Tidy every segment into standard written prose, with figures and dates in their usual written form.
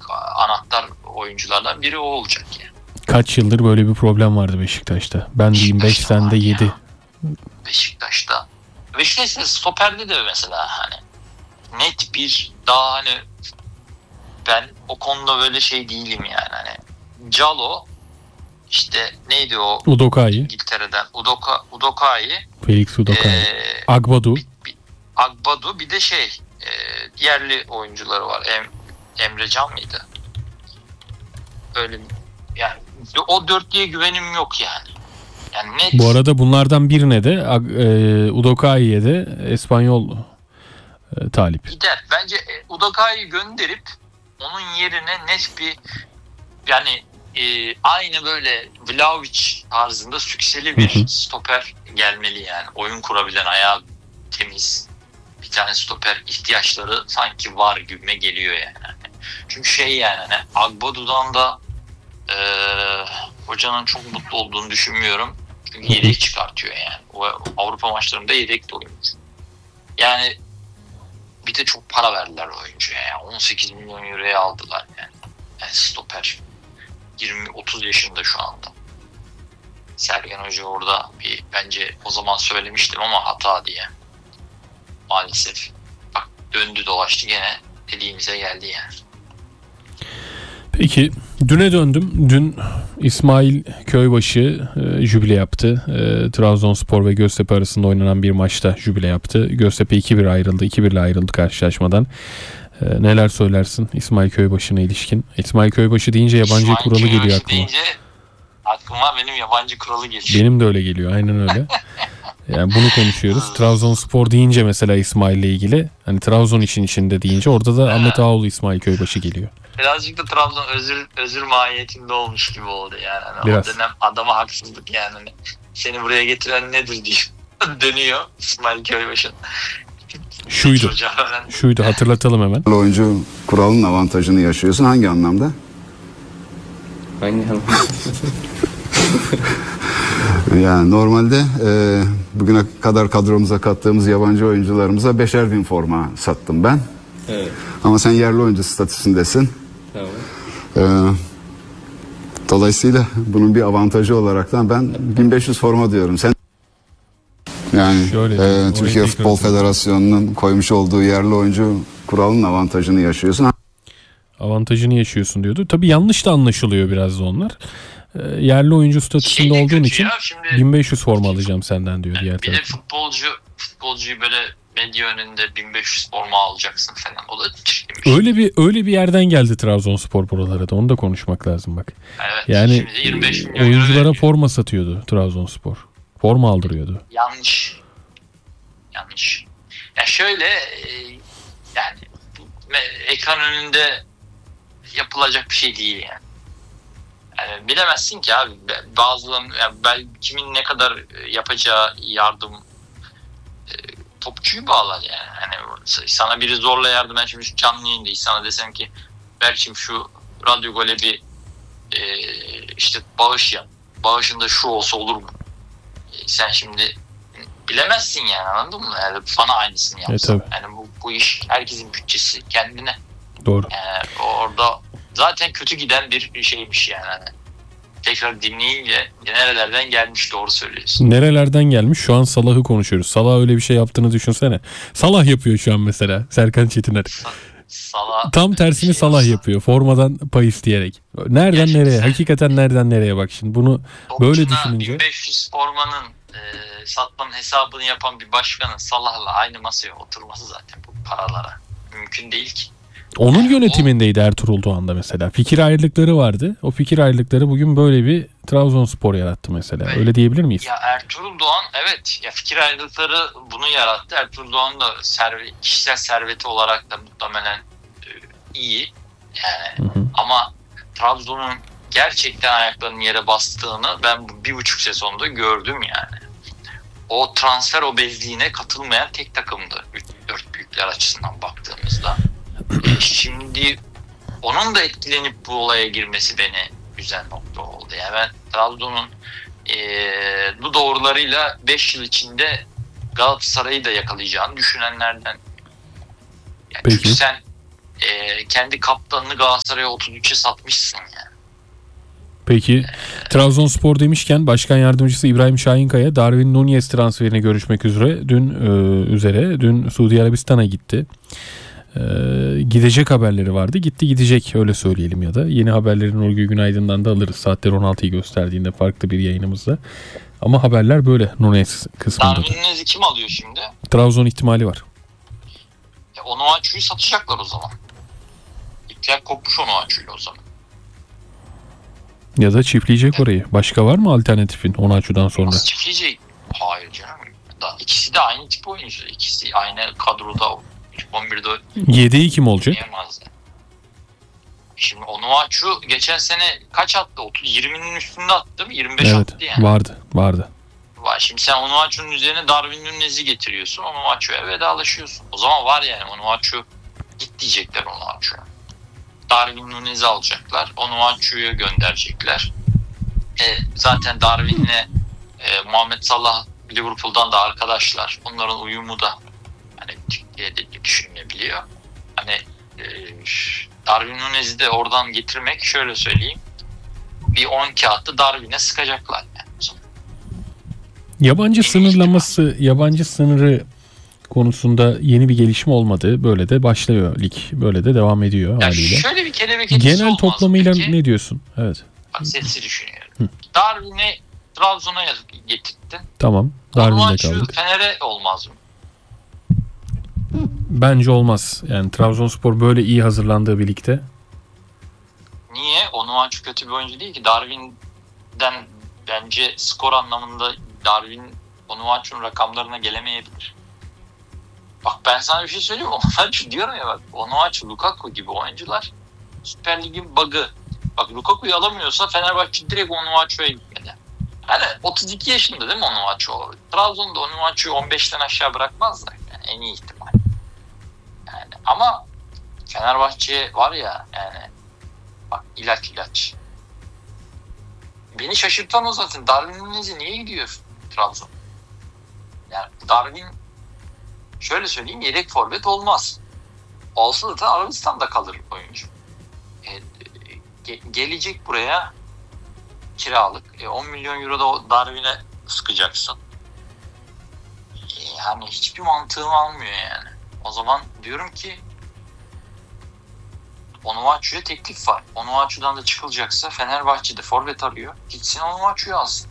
anahtar oyunculardan biri o olacak yani. Kaç yıldır böyle bir problem vardı Beşiktaş'ta. Ben diyeyim 5 sende 7. Beşiktaş'ta stoperde de mesela hani net bir daha hani ben o konuda böyle şey değilim yani hani Calo işte neydi o Udokai. İngiltere'den Udokai Felix Udokai. Agbadu. Agbadu bir de yerli oyuncuları var. Emrecan mıydı? Öyle yani o dörtlüye güvenim yok yani. Yani net. Bu arada bunlardan birine de Udokai'ye de Espanyol talip. Gider. Bence Udokai'yi gönderip onun yerine net bir yani aynı böyle Vlahovic tarzında sükseli bir stoper gelmeli yani. Oyun kurabilen, ayağı temiz bir tane stoper ihtiyaçları sanki var gibime geliyor yani. Çünkü yani hani Agbadu'dan da hocanın çok mutlu olduğunu düşünmüyorum. Çünkü yedek çıkartıyor yani. O Avrupa maçlarında yedek de oyuncu. Yani bir de çok para verdiler oyuncuya yani. 18 milyon euroya aldılar yani. Yani stoper 20-30 yaşında şu anda. Sergen Hoca orada bence o zaman söylemiştim ama hata diye. Maalesef. Bak döndü dolaştı gene dediğimize geldi yani. Peki düne döndüm. Dün İsmail Köybaşı jübile yaptı. Trabzonspor ve Göztepe arasında oynanan bir maçta jübile yaptı. Göztepe 2-1 ayrıldı. 2-1'le ayrıldı karşılaşmadan. Neler söylersin İsmail Köybaşı'na ilişkin? İsmail Köybaşı deyince yabancı İsmail kuralı Köybaşı geliyor aklıma. Deyince aklıma benim yabancı kuralı geliyor. Benim de öyle geliyor. Aynen öyle. Yani bunu konuşuyoruz. Trabzonspor deyince mesela İsmail'le ilgili. Hani Trabzon işin içinde deyince orada da Ahmet Ağaoğlu İsmail Köybaşı geliyor. Birazcık da Trabzon özür mahiyetinde olmuş gibi oldu yani. Hani biraz. O dönem adama haksızlık yani. Hani seni buraya getiren nedir diye dönüyor İsmail Köybaşı. Şuydu hatırlatalım hemen. Oyuncu kuralının avantajını yaşıyorsun. Hangi anlamda? Hangi anlamda? Yani normalde bugüne kadar kadromuza kattığımız yabancı oyuncularımıza 5'er bin forma sattım ben. Evet. Ama sen yerli oyuncu statüsündesin. Tamam. Dolayısıyla bunun bir avantajı olaraktan ben 1500 forma diyorum. Sen yani Türkiye Futbol Federasyonu'nun koymuş olduğu yerli oyuncu kuralının avantajını yaşıyorsun. Avantajını yaşıyorsun diyordu. Tabii yanlış da anlaşılıyor biraz da onlar. Yerli oyuncu statüsünde olduğun için 1500 forma alacağım senden diyor diğer tarafta. Bir de futbolcuyu böyle medya önünde 1500 forma alacaksın falan. O da çirkin. Öyle bir yerden geldi Trabzonspor buralara da. Onu da konuşmak lazım bak. Evet. Yani 25 milyon oyunculara forma satıyordu Trabzonspor. Forma aldırıyordu. Yanlış. Ya şöyle yani ekran önünde yapılacak bir şey değil yani. Yani bilemezsin ki abi bazılarının yani kimin ne kadar yapacağı yardım topçuyu bağlar yani. Hani sana biri zorla yardım, ben şimdi şu canlı yayındayız, sana desem ki Berçim şu Radyo Gol'e bir işte bağış yap. Bağışında şu olsa olur mu? Sen şimdi bilemezsin yani, anladın mı? Yani bana aynısını yapsın. Yani bu iş herkesin bütçesi kendine. Doğru. Yani orada zaten kötü giden bir şeymiş yani. Hani tekrar dinleyince nerelerden gelmiş, doğru söylüyorsun. Nerelerden gelmiş? Şu an Salah'ı konuşuyoruz. Salah öyle bir şey yaptığını düşünsene. Salah yapıyor şu an mesela. Serkan Çetiner. Tam tersini Salah yapıyor. Formadan pay isteyerek. Nereden ya nereye? Hakikaten nereden nereye bak şimdi. Bunu böyle düşününce. 1500 formanın satmanın hesabını yapan bir başkanın Salah'la aynı masaya oturması zaten bu paralara mümkün değil ki. Onun yönetimindeydi Ertuğrul Doğan'da mesela. Fikir ayrılıkları vardı. O fikir ayrılıkları bugün böyle bir Trabzonspor yarattı mesela. Evet. Öyle diyebilir miyiz? Ya Ertuğrul Doğan evet. Ya fikir ayrılıkları bunu yarattı. Ertuğrul Doğan da kişisel serveti olarak da muhtemelen iyi. Yani ama Trabzon'un gerçekten ayaklarının yere bastığını ben bu 1,5 sezonda gördüm yani. O transfer obezliğine katılmayan tek takımdı. 4 büyükler açısından baktığımızda. Şimdi onun da etkilenip bu olaya girmesi beni üzen nokta oldu. Yani ben Trabzon'un bu doğrularıyla 5 yıl içinde Galatasaray'ı da yakalayacağını düşünenlerden. Yani çünkü sen kendi kaptanını Galatasaray'a 33'e satmışsın yani. Peki Trabzonspor demişken Başkan Yardımcısı İbrahim Şahinkaya Darwin Núñez transferine görüşmek üzere dün Suudi Arabistan'a gitti. Gidecek haberleri vardı. Gidecek öyle söyleyelim ya da. Yeni haberlerin Nurgül Günaydın'dan da alırız. Saatler 16'yı gösterdiğinde farklı bir yayınımızda. Ama haberler böyle Núñez kısmında. Darwin Núñez'i kim alıyor şimdi? Trabzon ihtimali var. Onuachu'yu satacaklar o zaman. İpler kopmuş Onuachu'yla o zaman. Ya da çiftleyecek orayı. Başka var mı alternatifin Onuachu'dan sonra? Nasıl çiftleyecek? Hayır canım. İkisi de aynı tip oyuncu. İkisi aynı kadroda. 11'de 7'yi kim olacak? Şimdi Onuachu geçen sene kaç attı? 20'nin üstünde attı mı? 25 evet, attı yani. Vardı. Şimdi sen Onuachu'nun üzerine Darwin Núñez'i getiriyorsun. Onuachu'ya vedalaşıyorsun. O zaman var yani Onuachu git diyecekler Onuachu'ya. Darwin Núñez'i alacaklar. Onuachu'ya gönderecekler. Zaten Darwin'le Muhammed Salah Liverpool'dan da arkadaşlar. Onların uyumu da hani Türkiye'de düşünülebiliyor. Hani Darwin Núñez'i de oradan getirmek şöyle söyleyeyim. Bir 10 kağıtlı Darwin'e sıkacaklar yani. Yabancı sınırı konusunda yeni bir gelişme olmadı. Böyle de başlıyor lig. Böyle de devam ediyor ya haliyle. Şöyle bir kelebek etkisi genel olmaz toplamıyla peki. Ne diyorsun? Evet. Sesi düşünüyorum. Darwin'i Trabzon'a getirdin. Tamam. Darwin'de kaldık. Fener'e olmaz mı? Bence olmaz. Yani Trabzonspor böyle iyi hazırlandığı birlikte. Niye? Onuachu kötü bir oyuncu değil ki. Darwin'den bence skor anlamında Darwin Onuachu'nun rakamlarına gelemeyebilir. Bak ben sana bir şey söyleyeyim mi? Onuachu diyorum ya bak. Onuachu, Lukaku gibi oyuncular Süper Lig'in bug'ı. Bak Lukaku'yu alamıyorsa Fenerbahçe direkt Onuachu'ya gitmeli. Hani 32 yaşında değil mi Onuachu? Trabzon'da Onuachu'yu 15'ten aşağı bırakmazlar. Yani en iyi ihtimal. Yani ama Fenerbahçe var ya yani bak ilaç. Beni şaşırtan o zaten. Darwin Núñez'e niye gidiyor Trabzon? Yani Darwin şöyle söyleyeyim yedek forvet olmaz. Olsa zaten Arabistan'da kalır oyuncu. Gelecek buraya kiralık. 10 milyon euro da Darwin'e sıkacaksın. Yani hiçbir mantığım almıyor yani. O zaman diyorum ki Onuachu'ya teklif var. Onuachu'dan da çıkılacaksa Fenerbahçe'de forvet arıyor. Gitsin Onuachu'yu alsın.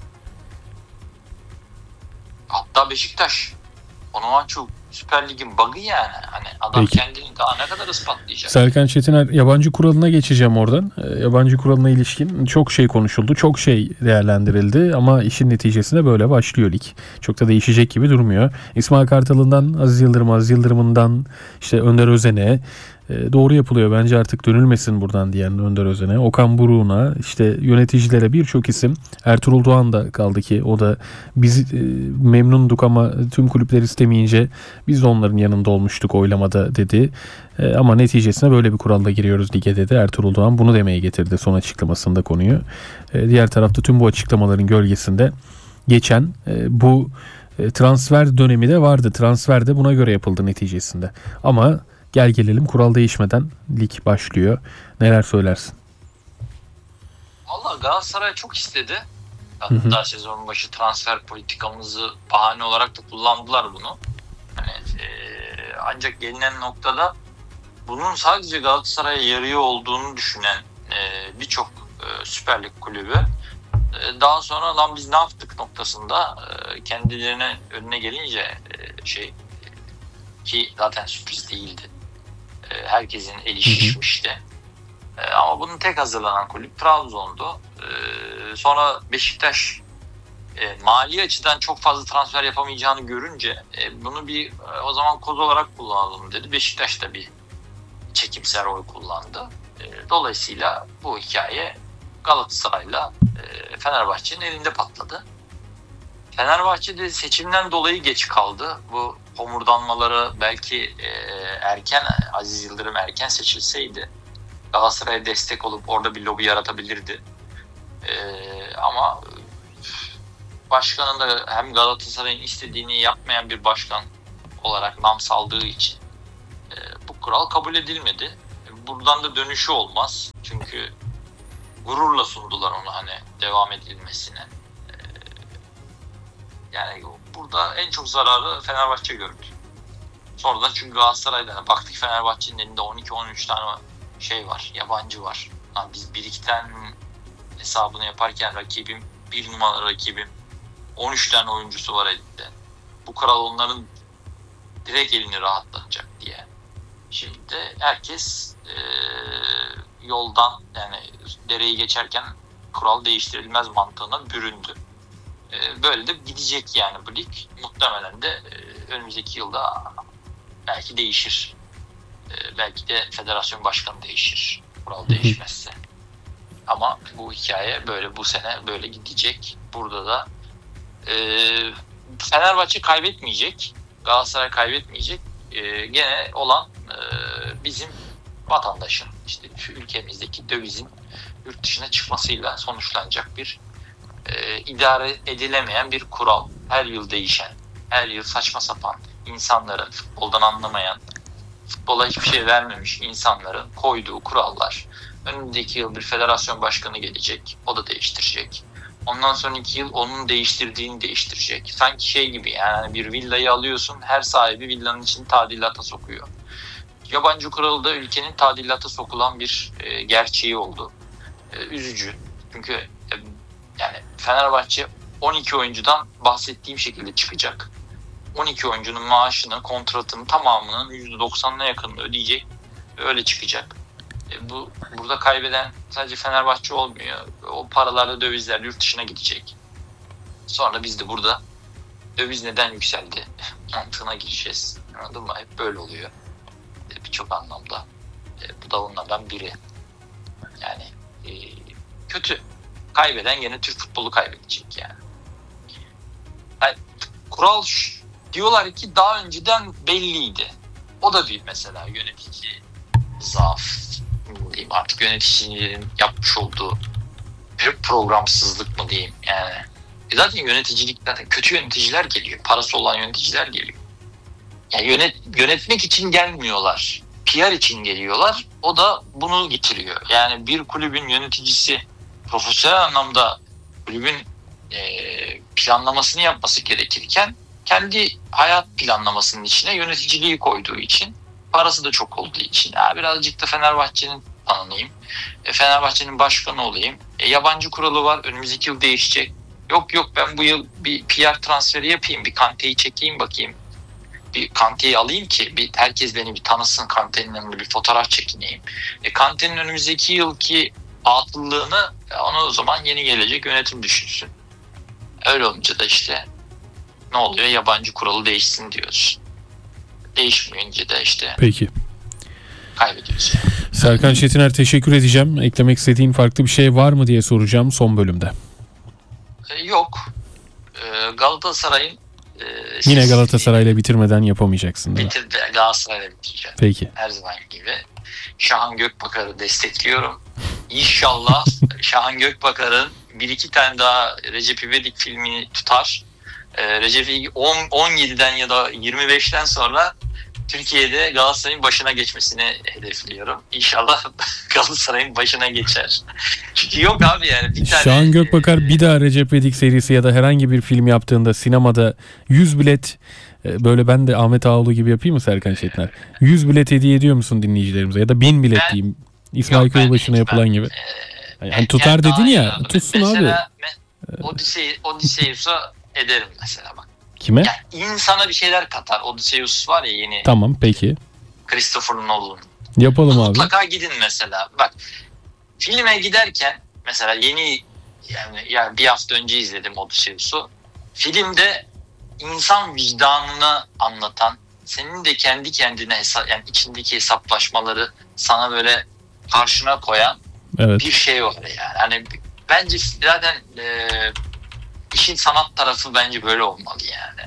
Hatta Beşiktaş. Onuachu Süper Lig'in bug'ı yani. Hani adam Peki. kendini daha ne kadar ispatlayacak? Serkan Çetiner, yabancı kuralına geçeceğim oradan. Yabancı kuralına ilişkin çok şey konuşuldu. Çok şey değerlendirildi ama işin neticesinde böyle başlıyor lig. Çok da değişecek gibi durmuyor. İsmail Kartal'ından Aziz Yıldırım'ından işte Önder Özen'e doğru yapılıyor. Bence artık dönülmesin buradan diyen Önder Özen'e. Okan Buruk'una işte yöneticilere birçok isim. Ertuğrul Doğan da kaldı ki o da biz memnunduk ama tüm kulüpler istemeyince biz de onların yanında olmuştuk oylamada dedi. Ama neticesinde böyle bir kuralla giriyoruz lige dedi. Ertuğrul Doğan bunu demeye getirdi son açıklamasında konuyu. Diğer tarafta tüm bu açıklamaların gölgesinde geçen bu transfer dönemi de vardı. Transfer de buna göre yapıldı neticesinde. Ama gel gelelim kural değişmeden lig başlıyor. Neler söylersin? Valla Galatasaray çok istedi. Hatta sezon başı transfer politikamızı bahane olarak da kullandılar bunu. Hani, ancak gelinen noktada bunun sadece Galatasaray'a yarıyor olduğunu düşünen birçok Süper Lig kulübü daha sonra lan biz ne yaptık noktasında kendilerine önüne gelince ki zaten sürpriz değildi. Herkesin eli şişmişti. Ama bunun tek hazırlanan kulüp Trabzon'du. Sonra Beşiktaş mali açıdan çok fazla transfer yapamayacağını görünce bunu bir o zaman koz olarak kullanalım dedi. Beşiktaş da bir çekimser oy kullandı. Dolayısıyla bu hikaye Galatasaray'la Fenerbahçe'nin elinde patladı. Fenerbahçe'de seçimden dolayı geç kaldı. Bu homurdanmaları belki erken Aziz Yıldırım erken seçilseydi Galatasaray'a destek olup orada bir lobi yaratabilirdi. Ama başkanın da hem Galatasaray'ın istediğini yapmayan bir başkan olarak nam saldığı için bu kural kabul edilmedi. buradan da dönüşü olmaz. Çünkü gururla sundular onu hani devam edilmesine. Yani burada en çok zararı Fenerbahçe gördü. Sonradan çünkü Galatasaray'da baktık Fenerbahçe'nin elinde 12-13 tane şey var, yabancı var. Yani biz 1-2'den hesabını yaparken rakibim, 1 numaralı rakibim 13 tane oyuncusu var elinde. Bu kural onların direkt elini rahatlatacak diye. Şimdi de herkes yoldan yani dereyi geçerken kural değiştirilmez mantığına büründü. Böyle de gidecek yani bu lig. Muhtemelen de önümüzdeki yılda belki değişir. Belki de federasyon başkanı değişir. Kural değişmezse. Ama bu hikaye böyle bu sene böyle gidecek. Burada da Fenerbahçe kaybetmeyecek. Galatasaray kaybetmeyecek. Gene olan bizim vatandaşın işte ülkemizdeki dövizin yurt dışına çıkmasıyla sonuçlanacak bir idare edilemeyen bir kural. Her yıl değişen, her yıl saçma sapan insanların, futboldan anlamayan, futbola hiçbir şey vermemiş insanların koyduğu kurallar. Önümüzdeki yıl bir federasyon başkanı gelecek, o da değiştirecek. Ondan sonraki yıl onun değiştirdiğini değiştirecek. Sanki şey gibi yani bir villayı alıyorsun, her sahibi villanın içini tadilata sokuyor. Yabancı kuralı da ülkenin tadilata sokulan bir gerçeği oldu. Üzücü. Çünkü yani Fenerbahçe 12 oyuncudan bahsettiğim şekilde çıkacak. 12 oyuncunun maaşını, kontratının tamamının %90'ına yakınını ödeyecek ve öyle çıkacak. Burada kaybeden sadece Fenerbahçe olmuyor. O paralarla dövizler yurt dışına gidecek. Sonra biz de burada döviz neden yükseldi mantığına gireceğiz. Anladın mı? Hep böyle oluyor. Birçok anlamda. Bu da onlardan biri. Yani kötü. Kaybeden gene Türk futbolu kaybedecek yani. Kural diyorlar ki daha önceden belliydi. O da bir mesela yönetici zaaf diyeyim artık yöneticilerin yapmış olduğu bir programsızlık mı diyeyim yani. Zaten yöneticilikten kötü yöneticiler geliyor. Parası olan yöneticiler geliyor. Yani yönetmek için gelmiyorlar. PR için geliyorlar. O da bunu getiriyor. Yani bir kulübün yöneticisi profesyonel anlamda kulübün planlamasını yapması gerekirken kendi hayat planlamasının içine yöneticiliği koyduğu için parası da çok olduğu için birazcık da Fenerbahçe'nin anlayayım. Fenerbahçe'nin başkanı olayım. Yabancı kuralı var. Önümüzdeki yıl değişecek. Yok ben bu yıl bir PR transferi yapayım. Bir Kante'yi çekeyim bakayım. Bir Kante'yi alayım ki herkes beni bir tanısın. Kante'nin önünde bir fotoğraf çekineyim. Kante'nin önümüzdeki yılki atıllığını onu o zaman yeni gelecek yönetim düşünsün. Öyle olunca da işte ne oluyor? Yabancı kuralı değişsin diyoruz. Değişmeyince de işte peki kaybediyoruz. Serkan Çetiner teşekkür edeceğim. Eklemek istediğin farklı bir şey var mı diye soracağım son bölümde. Yok. Galatasaray'ın yine Galatasaray'la bitirmeden yapamayacaksın değil mi? Galatasaray'la bitireceğim. Peki. Her zaman gibi. Şahan Gökbakar'ı destekliyorum. İnşallah Şahan Gökbakar'ın 1-2 tane daha Recep İvedik filmini tutar. Recep İvedik 17'den ya da 25'ten sonra Türkiye'de Galatasaray'ın başına geçmesini hedefliyorum. İnşallah Galatasaray'ın başına geçer. Çünkü yok abi yani bir tane... Şahan Gökbakar bir daha Recep İvedik serisi ya da herhangi bir film yaptığında sinemada 100 bilet böyle ben de Ahmet Ağaoğlu gibi yapayım mı Serkan Şetiner? 100 bilet hediye ediyor musun dinleyicilerimize ya da 1000 bilet diyeyim. İsmail Köybaşı'na yapılan gibi. Yani tutar dedin ya tutsun mesela, abi. Odysseus'a ederim mesela bak. Kime? Yani insana bir şeyler katar. Odysseus var ya yeni. Tamam peki. Christopher Nolan. Yapalım abi. Mutlaka gidin mesela. Bak filme giderken mesela yeni yani bir hafta önce izledim Odysseus'u. Filmde insan vicdanını anlatan, senin de kendi kendine yani içindeki hesaplaşmaları sana böyle karşına koyan bir şey var yani. Hani bence zaten işin sanat tarafı bence böyle olmalı yani.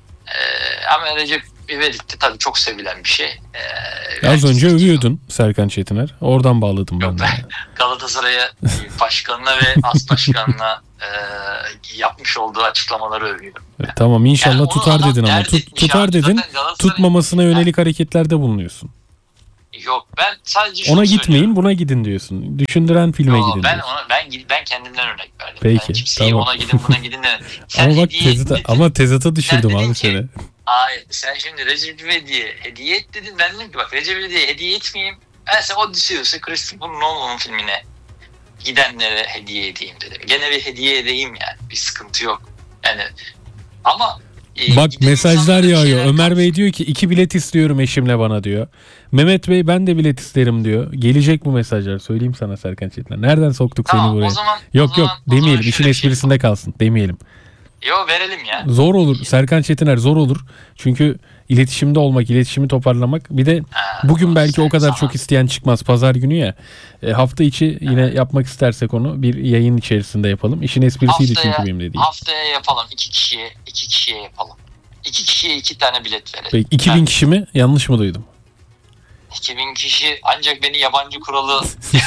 Ama Recep İvedik de tabii çok sevilen bir şey. Az önce övüyordun Serkan Çetiner. Oradan bağladım ben de. Galatasaray başkanına ve as başkanına yapmış olduğu açıklamaları övüyorum. Tamam inşallah yani tutar dedin ama. Tutar dedin. Tutmamasına yönelik hareketlerde bulunuyorsun. Yok, ben sadece şunu Ona gitmeyin, söylüyorum. buna gidin diyorsun. Düşündüren filme Yo, gidin ben diyorsun. ben kendimden örnek verdim. Peki, Ben kimseyi tamam. ona gidin buna gidin demedim. Sen Ama bak hediye et dedin. tezata düşürdüm Sen dedin abi ki, seni. Hayır, sen şimdi Recep İvedik'e hediye et dedin. Ben dedim ki bak, Recep İvedik'e hediye etmeyeyim. Ben sen Odysseus'u Christopher Nolan'ın filmine gidenlere hediye edeyim dedim. Gene bir hediye edeyim yani. Bir sıkıntı yok. Yani ama Bak giden mesajlar insanlara bir yağıyor. şeyler Ömer Bey kalsın. diyor ki 2 bilet istiyorum eşimle bana diyor. Mehmet Bey ben de bilet isterim diyor. Gelecek bu mesajlar. Söyleyeyim sana Serkan Çetin'den. Nereden soktuk seni Tamam, buraya? o zaman Demeyelim. İşin şöyle bir şey esprisinde kalsın. Demeyelim. Yo, verelim ya. Zor olur. Serkan Çetiner zor olur. Çünkü iletişimde olmak, iletişimi toparlamak. Bir de bugün belki o kadar çok isteyen çıkmaz. Pazar günü ya. Hafta içi yine yapmak istersek onu bir yayın içerisinde yapalım. İşin esprisiydi çünkü benim dediğim. Haftaya yapalım. 2 kişiye yapalım. 2 kişiye 2 tane bilet verelim. Peki 2000 kişi mi? Yanlış mı duydum? 2000 kişi ancak beni yabancı kuralı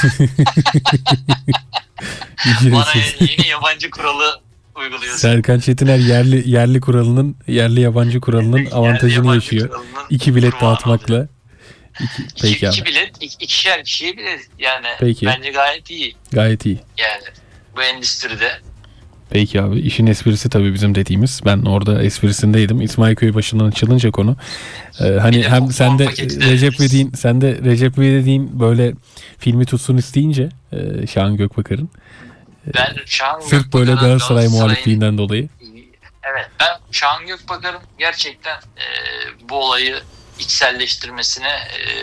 bana yeni yabancı kuralı uyguluyorsun. Serkan Çetiner yerli yabancı kuralının avantajını yabancı yaşıyor. kuralının 2 bilet kurbanı dağıtmakla. oluyor. Peki abi. 2 bilet, ikişer kişiye bilet. Yani Peki. bence gayet iyi. Gayet iyi. Yani bu endüstride. Peki abi, işin esprisi tabii bizim dediğimiz. Ben orada esprisindeydim. İsmail Köybaşı'ndan açılınca konu. Hani hem sen de Recep İvedik'in böyle filmi tutsun isteyince Şahan Gökbakar'ın. Ben Şahan Sırf böyle Gökbakar'ın Galatasaray muhalifliğinden dolayı. Evet, ben Şahan Gökbakar'ın gerçekten bu olayı içselleştirmesine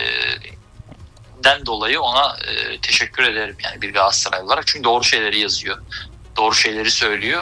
den dolayı ona teşekkür ederim yani bir Galatasaray olarak. Çünkü doğru şeyleri yazıyor. Doğru şeyleri söylüyor.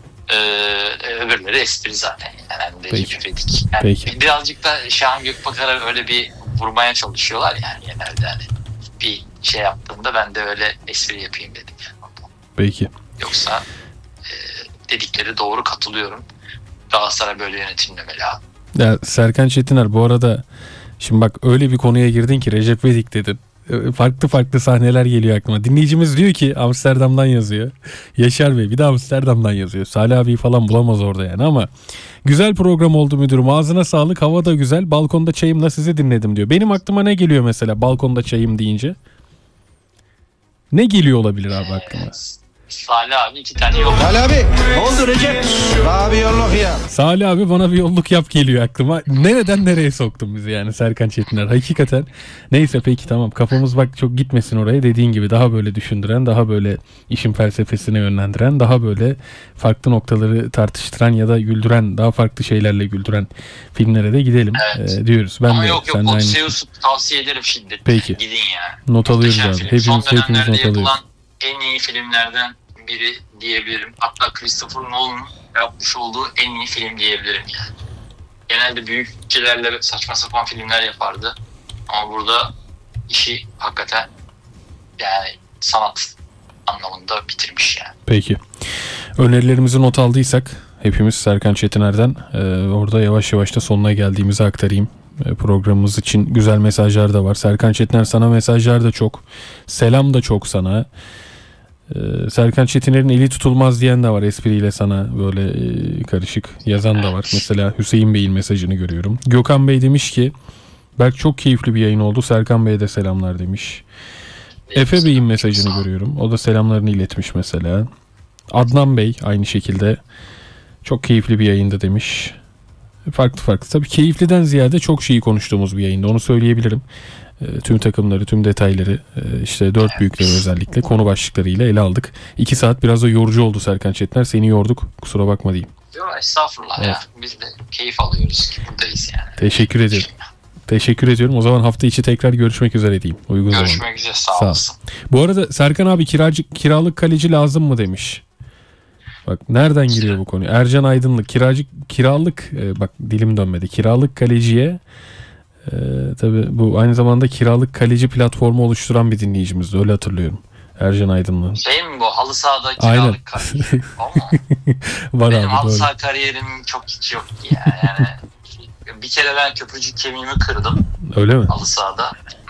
Öbürleri espri zaten. Yani Peki. Yani Peki. birazcık da Şahan Gökbakar'a öyle bir vurmaya çalışıyorlar yani genelde. Hani bir şey yaptığında ben de öyle espri yapayım dedim. Yani. Peki. Yoksa dedikleri doğru, katılıyorum. Galatasaray böyle yönetilmemeli abi. Ya Serkan Çetiner bu arada şimdi bak öyle bir konuya girdin ki Recep İvedik dedin. Farklı sahneler geliyor aklıma. Dinleyicimiz diyor ki Amsterdam'dan yazıyor. Yaşar Bey bir de Amsterdam'dan yazıyor. Salih abi falan bulamaz orada yani ama güzel program oldu müdürüm. Ağzına sağlık. Hava da güzel. Balkonda çayımla sizi dinledim diyor. Benim aklıma ne geliyor mesela balkonda çayım deyince? Ne geliyor olabilir abi aklıma? Salih abi 2 tane yol. Salih abi ne oldu Recep? Abi yolluk ya. Salih abi bana bir yolluk yap geliyor aklıma. Nereden nereye soktun bizi yani Serkan Çetiner? Hakikaten. Neyse peki tamam. Kafamız bak çok gitmesin oraya. Dediğin gibi daha böyle düşündüren, daha böyle işin felsefesine yönlendiren, daha böyle farklı noktaları tartıştıran ya da güldüren, daha farklı şeylerle güldüren filmlere de gidelim diyoruz. Ben ama de yok Odysseus'u tavsiye ederim şiddetle. Peki. Gidin ya. Not alıyoruz Muhteşem abi. film. Son Hepimiz dönemlerde not alıyoruz. yapılan en iyi filmlerden biri diyebilirim. Hatta Christopher Nolan'ın yapmış olduğu en iyi film diyebilirim yani. Genelde büyük bütçelerle saçma sapan filmler yapardı. Ama burada işi hakikaten yani sanat anlamında bitirmiş yani. Peki. Önerilerimizi not aldıysak hepimiz Serkan Çetiner'den orada yavaş yavaş da sonuna geldiğimizi aktarayım. Programımız için güzel mesajlar da var. Serkan Çetiner sana mesajlar da çok. Selam da çok sana. Serkan Çetiner'in eli tutulmaz diyen de var espriyle sana böyle karışık yazan da var. Mesela Hüseyin Bey'in mesajını görüyorum. Gökhan Bey demiş ki Berk çok keyifli bir yayın oldu. Serkan Bey'e de selamlar demiş. Efe Bey'in mesajını görüyorum. O da selamlarını iletmiş mesela. Adnan Bey aynı şekilde çok keyifli bir yayında demiş. Farklı. Tabii keyifliden ziyade çok şeyi konuştuğumuz bir yayında. Onu söyleyebilirim. Tüm takımları, tüm detayları, işte 4 büyükleri özellikle konu başlıklarıyla ele aldık. 2 saat biraz da yorucu oldu Serkan Çetiner. Seni yorduk. Kusura bakma diyeyim. Yok estağfurullah ya. Biz de keyif alıyoruz ki buradayız yani. Teşekkür ederim. Teşekkür ediyorum. O zaman hafta içi tekrar görüşmek üzere diyeyim. Uygun zamanda. Görüşmek üzere. Sağ olasın. Bu arada Serkan abi kiralık kaleci lazım mı demiş. Bak nereden giriyor bu konu? Ercan Aydınlık kiralık bak dilim dönmedi. Kiralık kaleciye tabii bu aynı zamanda kiralık kaleci platformu oluşturan bir dinleyicimizdi. Öyle hatırlıyorum. Ercan Aydınlık'ın. Şey mi bu? Halı sahada Aynen. kiralık kariyer. Ama Var benim abi halı doğru. saha kariyerim çok hiç yok ya. Yani bir kere ben köprücük kemiğimi kırdım Öyle mi? halı sahada.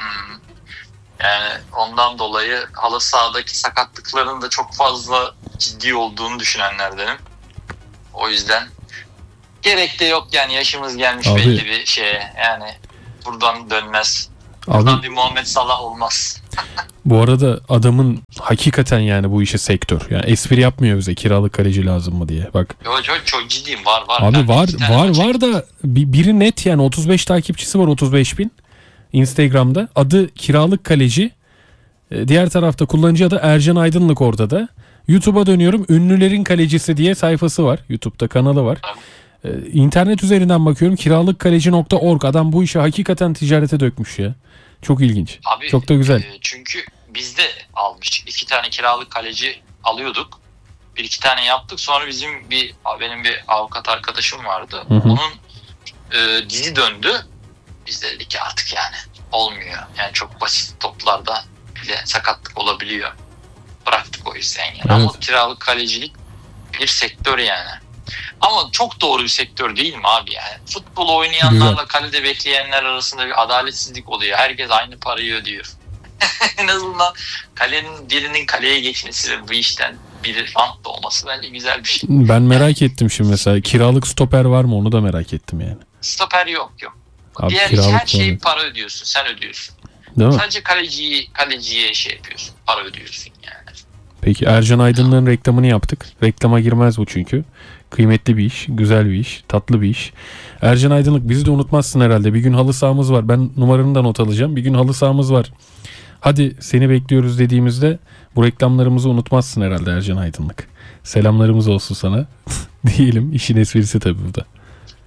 Yani ondan dolayı halı sahadaki sakatlıkların da çok fazla ciddi olduğunu düşünenlerdenim. O yüzden gerek de yok yani yaşımız gelmiş Abi, belli bir şeye. Yani buradan dönmez. Buradan bir Muhammed Salah olmaz. Bu arada adamın hakikaten yani bu işe sektör. Yani espri yapmıyor bize kiralık kaleci lazım mı diye. Bak. Çok ciddiyim. Var. Abi ben var da biri net yani 35 takipçisi var 35.000 Instagram'da. Adı kiralık kaleci. Diğer tarafta kullanıcı adı Ercan Aydınlık orada da. YouTube'a dönüyorum. Ünlülerin kalecisi diye sayfası var. YouTube'da kanalı var. İnternet üzerinden bakıyorum. Kiralıkkaleci.org. Adam bu işi hakikaten ticarete dökmüş ya. Çok ilginç. Abi, çok da güzel. Çünkü biz de almıştık. 2 tane kiralık kaleci alıyorduk. 1-2 tane yaptık. Sonra benim bir avukat arkadaşım vardı. Hı hı. Onun dizi döndü. Biz de dedik ki artık yani olmuyor. Yani çok basit toplarda bile sakatlık olabiliyor. Bıraktık o yüzden yani. Evet. Ama kiralık kalecilik bir sektör yani. Ama çok doğru bir sektör değil mi abi yani? Futbol oynayanlarla Güzel. Kalede bekleyenler arasında bir adaletsizlik oluyor. Herkes aynı parayı ödüyor. En azından birinin kaleye geçmesi ve bu işten bir rant da olması bence güzel bir şey. Ben merak ettim şimdi mesela. Kiralık stoper var mı onu da merak ettim yani. Stoper yok. Abi, Diğer kiralık her şeyi var. para ödüyorsun. Sen ödüyorsun. Değil mi? Sadece kaleciye şey yapıyorsun. Para ödüyorsun yani. Peki Ercan Aydınlık'ın reklamını yaptık. Reklama girmez bu çünkü. Kıymetli bir iş, güzel bir iş, tatlı bir iş. Ercan Aydınlık bizi de unutmazsın herhalde. Bir gün halı sahamız var. Ben numaranı da not alacağım. Bir gün halı sahamız var. Hadi seni bekliyoruz dediğimizde bu reklamlarımızı unutmazsın herhalde Ercan Aydınlık. Selamlarımız olsun sana. Diyelim işin esprisi tabii bu da.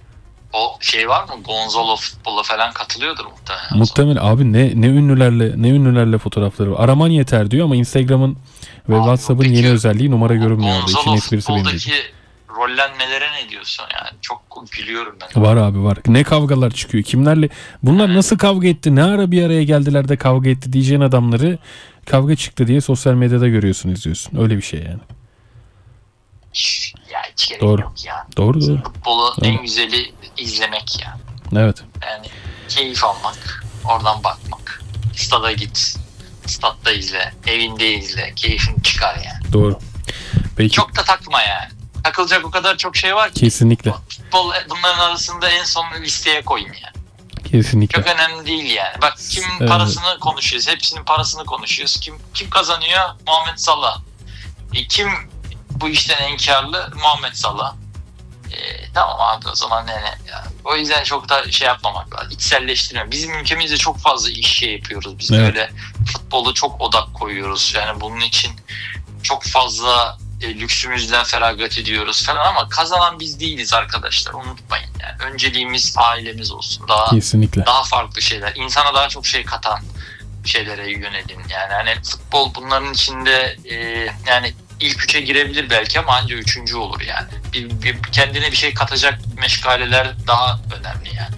O şey var mı? Gonzalo futbola falan katılıyordur muhtemelen. Muhtemelen abi ne ünlülerle fotoğrafları var. Araman yeter diyor ama Instagram'ın ve Abi, WhatsApp'ın peki, yeni özelliği numara görünmüyor orada. İşin Gonzalo esprisi benim. futboldaki rollenmelere ne diyorsun yani? Çok gülüyorum ben. Var abi var. Ne kavgalar çıkıyor. Kimlerle? Bunlar nasıl kavga etti? Ne ara bir araya geldiler de kavga etti diyeceğin adamları kavga çıktı diye sosyal medyada görüyorsun, izliyorsun. Öyle bir şey yani. Ya hiç gerek Doğru. yok ya. Doğru. Futbolu Doğru. en güzeli izlemek ya. Evet. Yani keyif almak, oradan bakmak. Stada git, statta izle, evinde izle, keyfini çıkar yani. Doğru. Peki. Çok da takma yani. Takılacak o kadar çok şey var ki. Kesinlikle. Futbol bunların arasında en son listeye koyayım yani. Kesinlikle. Çok önemli değil yani. Bak kimin parasını konuşuyoruz. Hepsinin parasını konuşuyoruz. Kim kazanıyor? Muhammed Salah. Kim bu işten en karlı? Muhammed Salah. Tamam abi o zaman ne? Yani. O yüzden çok da şey yapmamak lazım. İçselleştirme. Bizim ülkemizde çok fazla iş şey yapıyoruz. Biz böyle futbolu çok odak koyuyoruz. Yani bunun için çok fazla lüksümüzden feragat ediyoruz falan ama kazanan biz değiliz arkadaşlar. Unutmayın yani. Önceliğimiz ailemiz olsun. Kesinlikle. Daha farklı şeyler. İnsana daha çok şey katan şeylere yönelin. Yani hani futbol bunların içinde yani ilk 3'e girebilir belki ama ancak 3. olur yani. Kendine bir şey katacak meşgaleler daha önemli yani.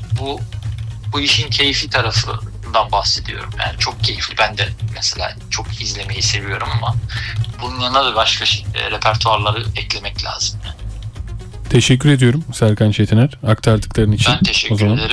Bu işin keyfi tarafından bahsediyorum. Yani çok keyifli. Ben de mesela çok izlemeyi seviyorum ama bunun yanına da başka repertuarları eklemek lazım. Yani. Teşekkür ediyorum Serkan Çetiner aktardıkların için. Ben teşekkür ederim.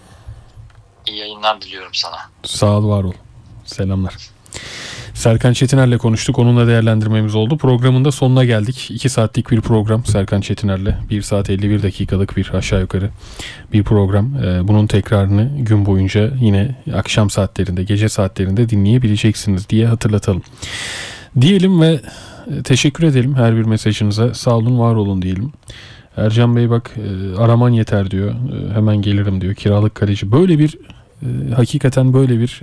İyi yayınlar diliyorum sana. Sağ ol, var ol. Selamlar. Serkan Çetiner'le konuştuk. Onunla değerlendirmemiz oldu. Programın da sonuna geldik. 2 saatlik bir program Serkan Çetiner'le. 1 saat 51 dakikalık bir aşağı yukarı bir program. Bunun tekrarını gün boyunca yine akşam saatlerinde, gece saatlerinde dinleyebileceksiniz diye hatırlatalım. Diyelim ve teşekkür edelim her bir mesajınıza. Sağ olun, var olun diyelim. Ercan Bey bak araman yeter diyor. Hemen gelirim diyor. Kiralık kaleci. Böyle bir hakikaten böyle bir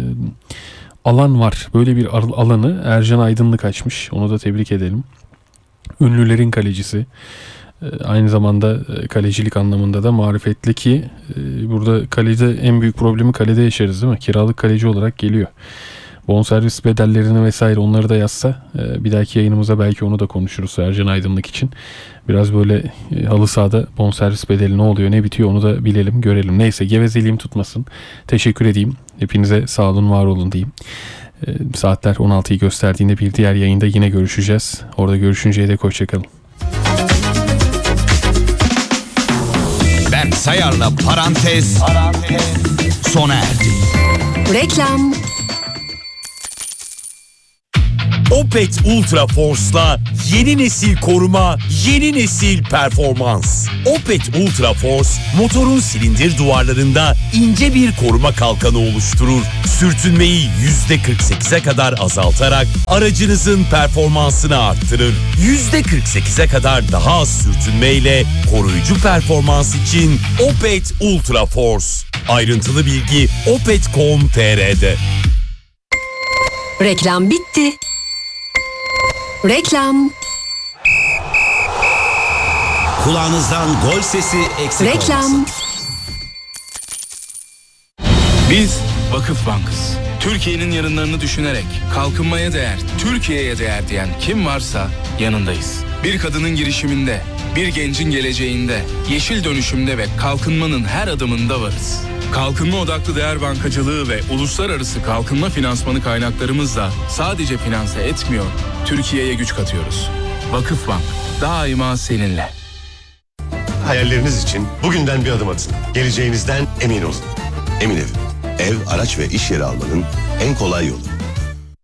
alan var. Böyle bir alanı Ercan Aydınlık açmış. Onu da tebrik edelim. Ünlülerin kalecisi. Aynı zamanda kalecilik anlamında da marifetli ki burada kalede en büyük problemi kalede yaşarız değil mi? Kiralık kaleci olarak geliyor. Bonservis bedellerini vesaire onları da yazsa bir dahaki yayınımıza belki onu da konuşuruz Ercan Aydınlık için. Biraz böyle halı sahada bonservis bedeli ne oluyor ne bitiyor onu da bilelim görelim. Neyse gevezeliğim tutmasın. Teşekkür edeyim. Hepinize sağ olun, var olun diyeyim. Saatler 16'yı gösterdiğinde bir diğer yayında yine görüşeceğiz. Orada görüşünceye dek hoşçakalın. Berk Sayar'la Parantez sona erdi. Reklam. Opet Ultra Force'la yeni nesil koruma, yeni nesil performans. Opet Ultra Force, motorun silindir duvarlarında ince bir koruma kalkanı oluşturur. Sürtünmeyi %48'e kadar azaltarak aracınızın performansını arttırır. %48'e kadar daha az sürtünmeyle koruyucu performans için Opet Ultra Force. Ayrıntılı bilgi opet.com.tr'de. Reklam bitti. Reklam. Kulağınızdan gol sesi eksik Reklam. olmasın. Biz Vakıf Bank'ız. Türkiye'nin yarınlarını düşünerek kalkınmaya değer, Türkiye'ye değer diyen kim varsa yanındayız. Bir kadının girişiminde, bir gencin geleceğinde, yeşil dönüşümde ve kalkınmanın her adımında varız. Kalkınma odaklı değer bankacılığı ve uluslararası kalkınma finansmanı kaynaklarımızla sadece finanse etmiyor, Türkiye'ye güç katıyoruz. Vakıfbank daima seninle. Hayalleriniz için bugünden bir adım atın. Geleceğinizden emin olun. Emin Ev, ev, araç ve iş yeri almanın en kolay yolu.